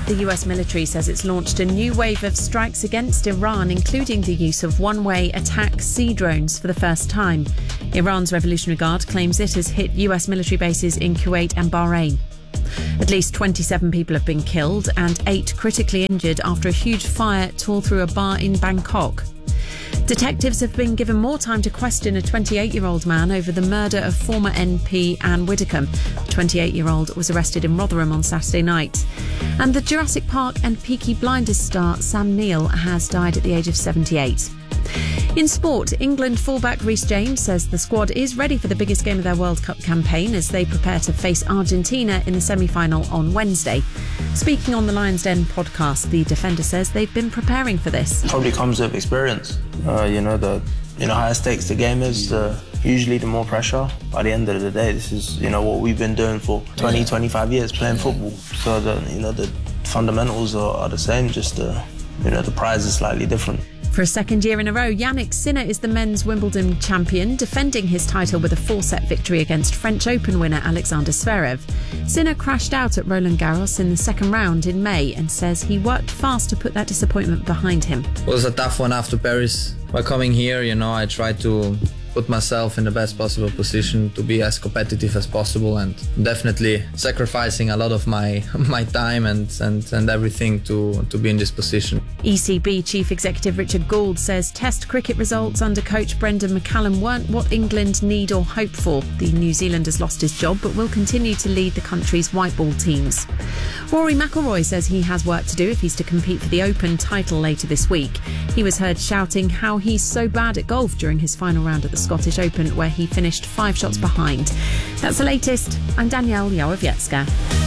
The US military says it's launched a new wave of strikes against Iran, including the use of one-way attack sea drones for the first time. Iran's Revolutionary Guard claims it has hit US military bases in Kuwait and Bahrain. At least 27 people have been killed and 8 critically injured after a huge fire tore through a bar in Bangkok. Detectives have been given more time to question a 28-year-old man over the murder of former MP Anne Widdecombe. The 28-year-old was arrested in Rotherham on Saturday night. And the Jurassic Park and Peaky Blinders star Sam Neill has died at the age of 78. In sport, England fullback Reece James says the squad is ready for the biggest game of their World Cup campaign as they prepare to face Argentina in the semi-final on Wednesday. Speaking on the Lions Den podcast, the defender says they've been preparing for this. Probably comes with experience. The higher stakes the game is, usually the more pressure. By the end of the day, this is what we've been doing for 25 years, playing football. So the fundamentals are the same, just the prize is slightly different. For a second year in a row, Yannick Sinner is the men's Wimbledon champion, defending his title with a 4-set victory against French Open winner Alexander Zverev. Sinner crashed out at Roland Garros in the second round in May and says he worked fast to put that disappointment behind him. It was a tough one after Paris. By coming here, I tried to put myself in the best possible position to be as competitive as possible, and definitely sacrificing a lot of my time and everything to be in this position. ECB Chief Executive Richard Gould says Test cricket results under coach Brendan McCallum weren't what England need or hope for. The New Zealander's lost his job but will continue to lead the country's white ball teams. Rory McIlroy says he has work to do if he's to compete for the Open title later this week. He was heard shouting how he's so bad at golf during his final round at the Scottish Open, where he finished 5 shots behind. That's the latest. I'm Danielle Yarowiecka.